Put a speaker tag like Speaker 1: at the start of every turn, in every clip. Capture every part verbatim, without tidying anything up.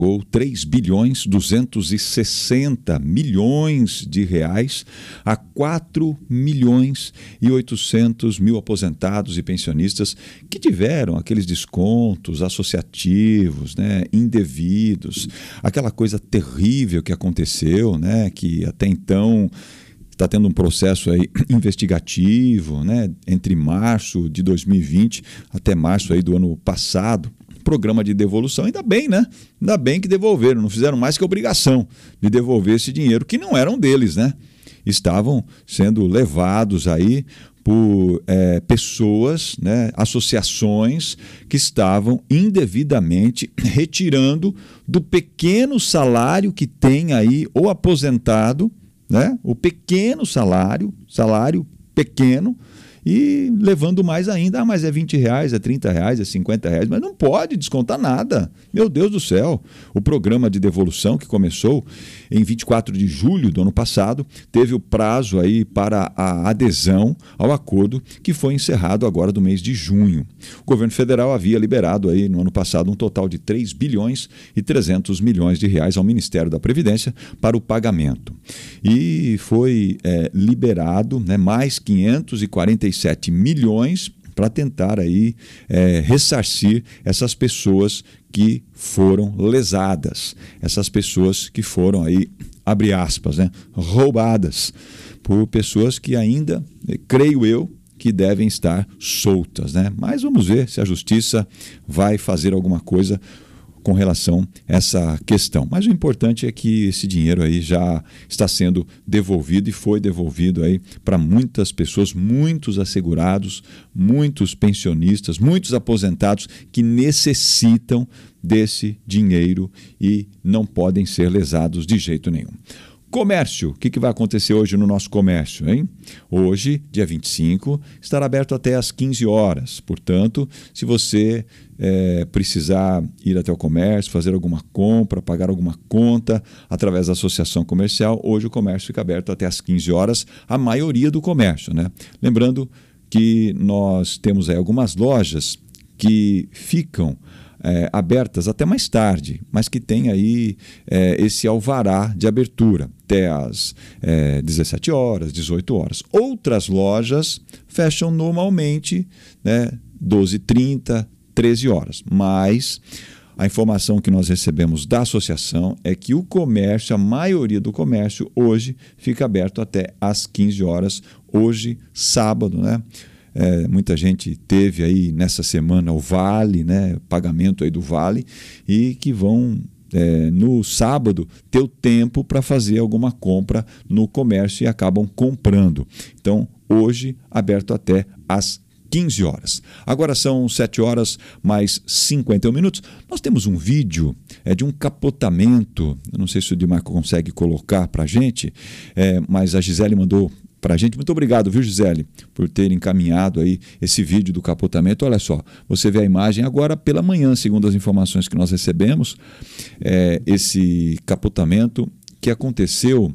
Speaker 1: ou três bilhões duzentos e sessenta milhões de reais a quatro milhões e oitocentos mil aposentados e pensionistas que tiveram aqueles descontos associativos, né, indevidos, aquela coisa terrível que aconteceu, né, que até então está tendo um processo aí investigativo, né, entre março de dois mil e vinte até março aí do ano passado. Programa de devolução, ainda bem, né? Ainda bem que devolveram, não fizeram mais que obrigação de devolver esse dinheiro, que não eram deles, né? Estavam sendo levados aí por é, pessoas, né, associações que estavam indevidamente retirando do pequeno salário que tem aí o aposentado, né? O pequeno salário, salário pequeno, e levando mais ainda, ah, mas é vinte reais, é trinta reais, é cinquenta reais, mas não pode descontar nada. Meu Deus do céu. O programa de devolução, que começou em vinte e quatro de julho do ano passado, teve o prazo aí para a adesão ao acordo, que foi encerrado agora do mês de junho. O governo federal havia liberado aí no ano passado um total de três bilhões e trezentos milhões de reais ao Ministério da Previdência para o pagamento. E foi é, liberado, né, mais quinhentos e quarenta e sete milhões para tentar aí é, ressarcir essas pessoas que foram lesadas, essas pessoas que foram aí, abre aspas, né, roubadas por pessoas que ainda, creio eu, que devem estar soltas, né? Mas vamos ver se a justiça vai fazer alguma coisa com relação a essa questão. Mas o importante é que esse dinheiro aí já está sendo devolvido e foi devolvido aí para muitas pessoas, muitos assegurados, muitos pensionistas, muitos aposentados que necessitam desse dinheiro e não podem ser lesados de jeito nenhum. Comércio, o que, que vai acontecer hoje no nosso comércio, hein? Hoje, dia vinte e cinco, estará aberto até às quinze horas. Portanto, se você é, precisar ir até o comércio, fazer alguma compra, pagar alguma conta através da associação comercial, hoje o comércio fica aberto até às quinze horas, a maioria do comércio, né? Lembrando que nós temos aí algumas lojas que ficam É, abertas até mais tarde, mas que tem aí é, esse alvará de abertura até às é, dezessete horas, dezoito horas. Outras lojas fecham normalmente, né, doze e trinta, treze horas, mas a informação que nós recebemos da associação é que o comércio, a maioria do comércio hoje fica aberto até às quinze horas, hoje sábado, né? É, muita gente teve aí nessa semana o vale, né, pagamento aí do vale, e que vão é, no sábado ter o tempo para fazer alguma compra no comércio e acabam comprando. Então hoje aberto até às quinze horas. Agora são sete horas mais cinquenta e um minutos. Nós temos um vídeo é, de um capotamento, eu não sei se o Dimar consegue colocar para a gente, é, mas a Gisele mandou para a gente. Muito obrigado, viu, Gisele, por ter encaminhado aí esse vídeo do capotamento. Olha só, você vê a imagem agora pela manhã, segundo as informações que nós recebemos, é, esse capotamento que aconteceu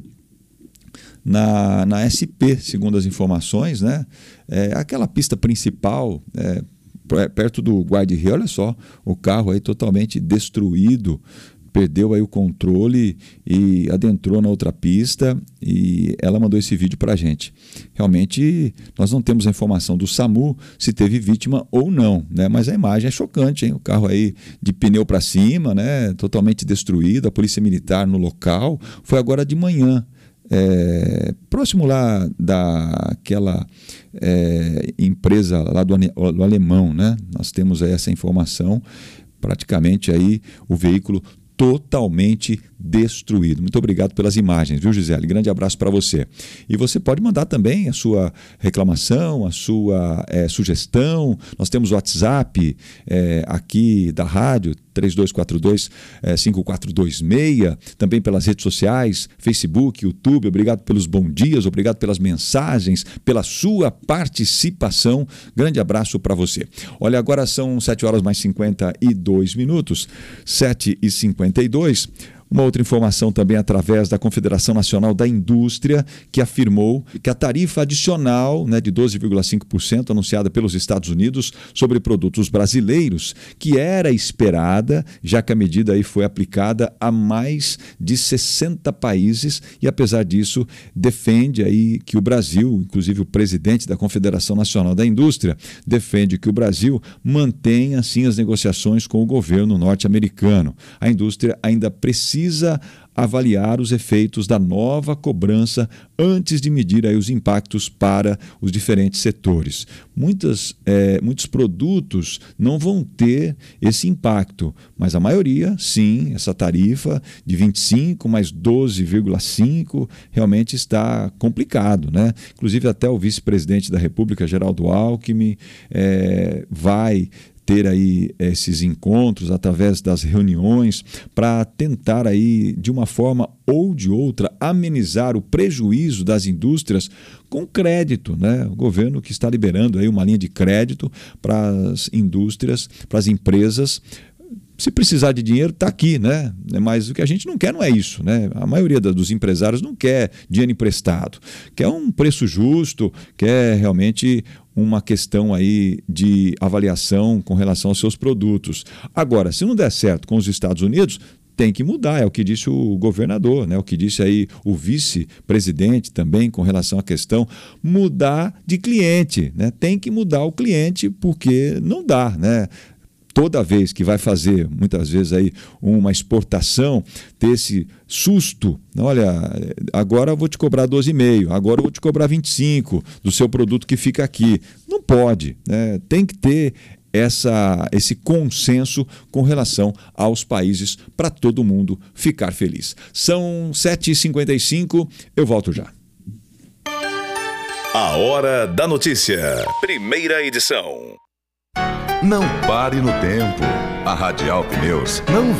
Speaker 1: na, na S P, segundo as informações, né? É, aquela pista principal, é, perto do guarda-rio, olha só, o carro aí totalmente destruído, perdeu aí o controle e adentrou na outra pista, e ela mandou esse vídeo para a gente. Realmente nós não temos a informação do SAMU se teve vítima ou não, né? Mas a imagem é chocante, hein? O carro aí de pneu para cima, né? Totalmente destruído, a polícia militar no local. Foi agora de manhã, é, próximo lá daquela é, empresa lá do, do alemão, né? Nós temos aí essa informação, praticamente aí o veículo totalmente destruído. Muito obrigado pelas imagens, viu, Gisele? Grande abraço para você. E você pode mandar também a sua reclamação, a sua é, sugestão. Nós temos o WhatsApp é, aqui da rádio, três dois quatro dois, cinco quatro dois seis, também pelas redes sociais, Facebook, YouTube. Obrigado pelos bons dias, obrigado pelas mensagens, pela sua participação. Grande abraço para você. Olha, agora são sete horas mais cinquenta e dois minutos, sete e cinquenta e dois. Uma outra informação também através da Confederação Nacional da Indústria, que afirmou que a tarifa adicional, né, de doze vírgula cinco por cento anunciada pelos Estados Unidos sobre produtos brasileiros, que era esperada, já que a medida aí foi aplicada a mais de sessenta países e, apesar disso, defende aí que o Brasil, inclusive o presidente da Confederação Nacional da Indústria, defende que o Brasil mantenha, assim, as negociações com o governo norte-americano. A indústria ainda precisa precisa avaliar os efeitos da nova cobrança antes de medir aí os impactos para os diferentes setores. Muitas, é, muitos produtos não vão ter esse impacto, mas a maioria, sim, essa tarifa de vinte e cinco mais doze vírgula cinco realmente está complicado, né? Inclusive até o vice-presidente da República, Geraldo Alckmin, é, vai ter aí esses encontros através das reuniões para tentar aí de uma forma ou de outra amenizar o prejuízo das indústrias com crédito, né? O governo que está liberando aí uma linha de crédito para as indústrias, para as empresas. Se precisar de dinheiro, está aqui, né? Mas o que a gente não quer não é isso, né? A maioria dos empresários não quer dinheiro emprestado, quer um preço justo, quer realmente uma questão aí de avaliação com relação aos seus produtos. Agora, se não der certo com os Estados Unidos, tem que mudar, é o que disse o governador, né? O que disse aí o vice-presidente também com relação à questão, mudar de cliente, né? Tem que mudar o cliente porque não dá, né? Toda vez que vai fazer, muitas vezes, aí, uma exportação, ter esse susto, olha, agora eu vou te cobrar doze vírgula cinco, agora eu vou te cobrar vinte e cinco do seu produto que fica aqui. Não pode, né? Tem que ter essa, esse consenso com relação aos países para todo mundo ficar feliz. São sete e cinquenta e cinco, eu volto já.
Speaker 2: A Hora da Notícia, primeira edição.
Speaker 3: Não pare no tempo. A Radial Pneus não